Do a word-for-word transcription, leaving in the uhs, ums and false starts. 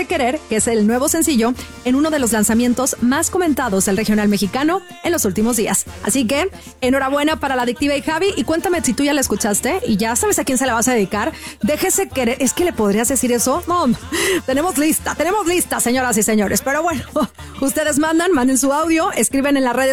Déjese querer, que es el nuevo sencillo en uno de los lanzamientos más comentados del regional mexicano en los últimos días. Así que, enhorabuena para La Adictiva y Javi, y cuéntame si tú ya la escuchaste y ya sabes a quién se la vas a dedicar. Déjese querer, es que le podrías decir eso. No, tenemos lista, tenemos lista, señoras y señores. Pero bueno, ustedes mandan, manden su audio, escriben en las redes